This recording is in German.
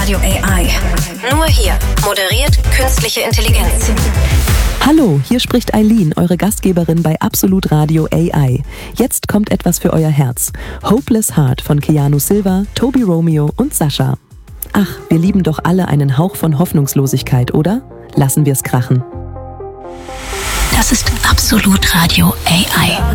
Radio AI. Nur hier moderiert künstliche Intelligenz. Hallo, hier spricht Eileen, eure Gastgeberin bei Absolut Radio AI. Jetzt kommt etwas für euer Herz. Hopeless Heart von Keanu Silva, Toby Romeo und Sascha. Ach, wir lieben doch alle einen Hauch von Hoffnungslosigkeit, oder? Lassen wir's krachen. Das ist Absolut Radio AI.